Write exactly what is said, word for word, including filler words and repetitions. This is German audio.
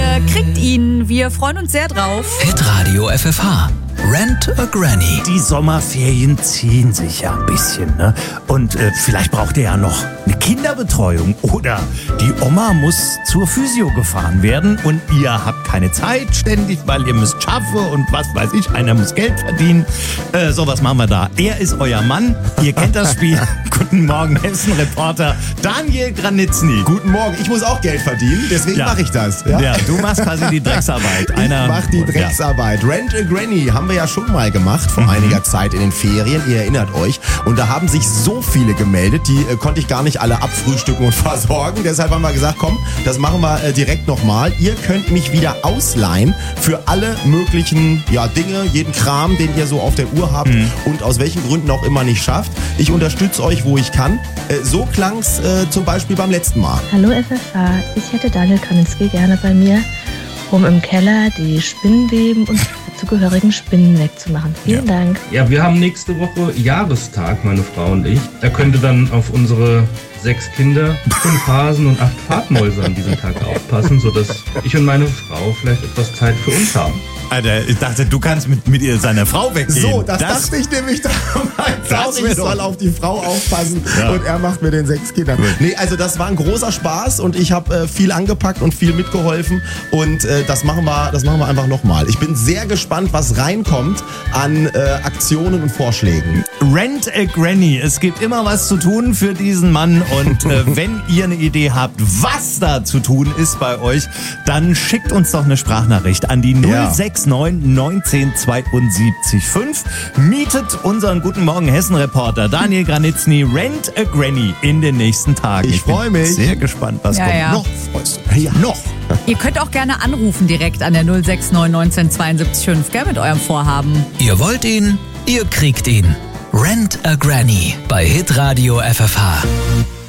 Ihr kriegt ihn. Wir freuen uns sehr drauf. Hitradio F F H. Rent a Granny. Die Sommerferien ziehen sich ja ein bisschen, ne? Und äh, vielleicht braucht ihr ja noch eine Kinderbetreuung oder die Oma muss zur Physio gefahren werden und ihr habt keine Zeit ständig, weil ihr müsst schaffen und was weiß ich, einer muss Geld verdienen. Äh, so, was machen wir da? Er ist euer Mann, ihr kennt das Spiel. Guten Morgen, Hessen-Reporter Daniel Granitzny. Guten Morgen, ich muss auch Geld verdienen, deswegen Ja. mache ich das. Ja? Ja, du machst quasi die Drecksarbeit. Einer, Ich mach die Drecksarbeit. Rent a Granny haben wir ja schon mal gemacht vor mhm. einiger Zeit in den Ferien. Ihr erinnert euch. Und da haben sich so viele gemeldet, die äh, konnte ich gar nicht alle abfrühstücken und versorgen. Deshalb haben wir gesagt, komm, das machen wir äh, direkt nochmal. Ihr könnt mich wieder ausleihen für alle möglichen ja, Dinge, jeden Kram, den ihr so auf der Uhr habt mhm. und aus welchen Gründen auch immer nicht schafft. Ich unterstütze euch, wo ich kann. Äh, so klang's äh, zum Beispiel beim letzten Mal. Hallo F F H, ich hätte Daniel Granitzny gerne bei mir, um im Keller die Spinnenweben und zugehörigen Spinnen wegzumachen. Vielen Ja. Dank. Ja, wir haben nächste Woche Jahrestag, meine Frau und ich. Da könnte dann auf unsere sechs Kinder, fünf Hasen und acht Farbmäuse an diesem Tag aufpassen, sodass ich und meine Frau vielleicht etwas Zeit für uns haben. Alter, ich dachte, du kannst mit, mit ihr seiner Frau weggehen. So, das, das dachte ich nämlich damals auch. Ich soll auf die Frau aufpassen ja. und er macht mit den sechs Kindern. Gut. Nee, also das war ein großer Spaß und ich habe äh, viel angepackt und viel mitgeholfen und äh, das machen wir, das machen wir einfach nochmal. Ich bin sehr gespannt, was reinkommt an äh, Aktionen und Vorschlägen. Rent a Granny. Es gibt immer was zu tun für diesen Mann und äh, wenn ihr eine Idee habt, was da zu tun ist bei euch, dann schickt uns doch eine Sprachnachricht an die null sechs neun neunzehn zweiundsiebzig fünf. Mietet unseren Guten Morgen Hessen-Reporter Daniel Granitzny Rent a Granny in den nächsten Tagen. Ich freue mich. Sehr gespannt, was Ja, kommt. ja. Noch freust du dich? Ja, noch. Ihr könnt auch gerne anrufen direkt an der null sechs neun neunzehn zweiundsiebzig fünf, gell, mit eurem Vorhaben. Ihr wollt ihn, ihr kriegt ihn. Rent a Granny bei Hitradio F F H.